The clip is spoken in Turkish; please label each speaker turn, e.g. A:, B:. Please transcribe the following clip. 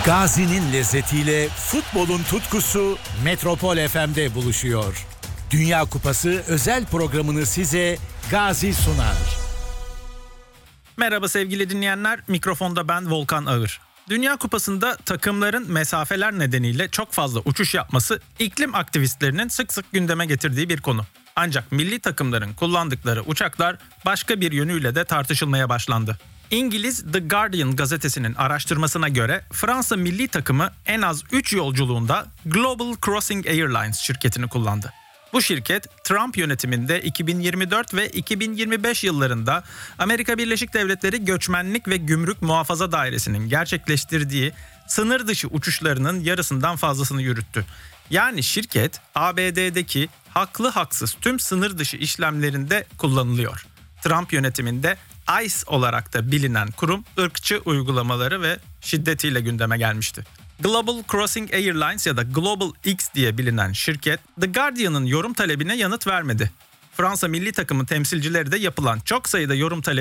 A: Gazi'nin lezzetiyle futbolun tutkusu Metropol FM'de buluşuyor. Dünya Kupası özel programını size Gazi sunar.
B: Merhaba sevgili dinleyenler, mikrofonda ben Volkan Ağır. Dünya Kupası'nda takımların mesafeler nedeniyle çok fazla uçuş yapması iklim aktivistlerinin sık sık gündeme getirdiği bir konu. Ancak milli takımların kullandıkları uçaklar başka bir yönüyle de tartışılmaya başlandı. İngiliz The Guardian gazetesinin araştırmasına göre Fransa milli takımı en az 3 yolculuğunda Global Crossing Airlines şirketini kullandı. Bu şirket Trump yönetiminde 2024 ve 2025 yıllarında Amerika Birleşik Devletleri Göçmenlik ve Gümrük Muhafaza Dairesi'nin gerçekleştirdiği sınır dışı uçuşlarının yarısından fazlasını yürüttü. Yani şirket ABD'deki haklı haksız tüm sınır dışı işlemlerinde kullanılıyor. Trump yönetiminde ICE olarak da bilinen kurum ırkçı uygulamaları ve şiddetiyle gündeme gelmişti. Global Crossing Airlines ya da Global X diye bilinen şirket The Guardian'ın yorum talebine yanıt vermedi. Fransa milli takımı temsilcileri de yapılan çok sayıda yorum